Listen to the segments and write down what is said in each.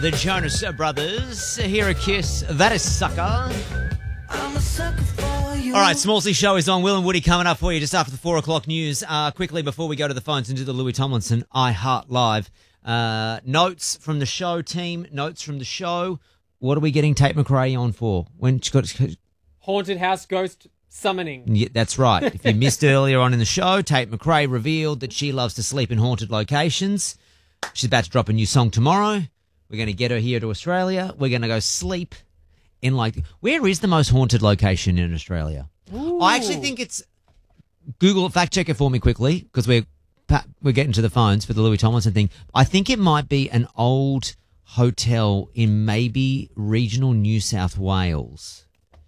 The Jonas Brothers, here a kiss, that is sucker. I'm a sucker for you. All right, Smallsy Show is on. Will and Woody coming up for you just after the 4 o'clock news. Quickly, before we go to the phones and do the Louis Tomlinson I Heart Live. Notes from the show, team. Notes from the show. What are we getting Tate McRae on for? When she got Haunted house ghost summoning. Yeah, that's right. If you missed earlier on in the show, Tate McRae revealed that she loves to sleep in haunted locations. She's about to drop a new song tomorrow. We're going to get her here to Australia. We're going to go sleep in where is the most haunted location in Australia? Ooh. I actually think it's Google it, fact check it for me quickly because we're getting to the phones for the Louis Tomlinson thing. I think it might be an old hotel in maybe regional New South Wales.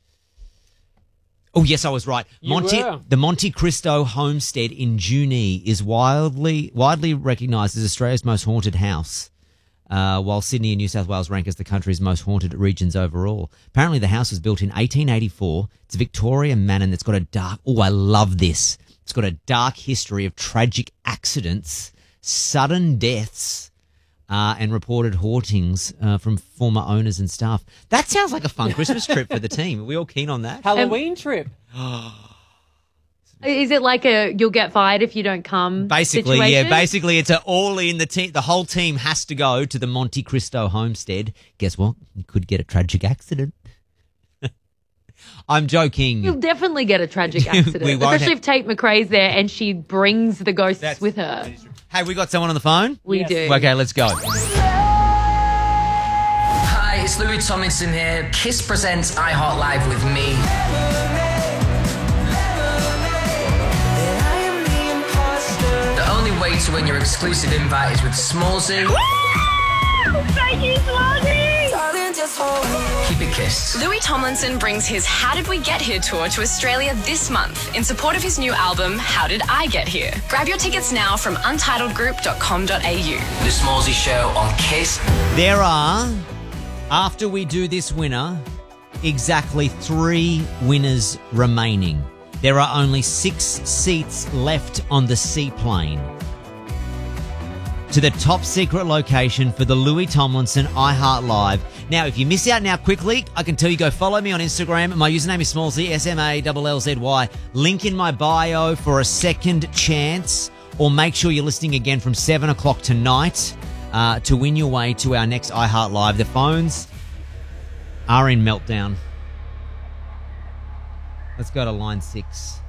Oh, yes, I was right. The Monte Cristo homestead in Junee is widely recognised as Australia's most haunted house, while Sydney and New South Wales rank as the country's most haunted regions overall. Apparently, the house was built in 1884. It's a Victorian manor that's got a dark... Oh, I love this. It's got a dark history of tragic accidents, sudden deaths, and reported hauntings from former owners and staff. That sounds like a fun Christmas trip for the team. Are we all keen on that? Halloween trip. Is it like a you'll get fired if you don't come Basically, situation? yeah. Basically, it's an all-in. The whole team has to go to the Monte Cristo homestead. Guess what? You could get a tragic accident. I'm joking. You'll definitely get a tragic accident, We won't especially if Tate McRae's there and she brings the ghosts with her. Hey, we got someone on the phone? We Yes. do. Okay, let's go. Hi, it's Louis Tomlinson here. Kiss presents I Heart Live with me. The only way to win your exclusive invite is with Smallsy. Thank you, Smallsy! Keep it kissed. Louis Tomlinson brings his How Did We Get Here tour to Australia this month in support of his new album, How Did I Get Here? Grab your tickets now from untitledgroup.com.au. The Smallsy Show on Kiss. There are, after we do this winner, exactly 3 winners remaining. There are only 6 seats left on the seaplane to the top secret location for the Louis Tomlinson I Heart Live. Now, if you miss out now quickly, I can tell you go follow me on Instagram. My username is Smallzy, SMALLZY. Link in my bio for a second chance, or make sure you're listening again from 7 o'clock tonight to win your way to our next I Heart Live. The phones are in meltdown. Let's go to line 6.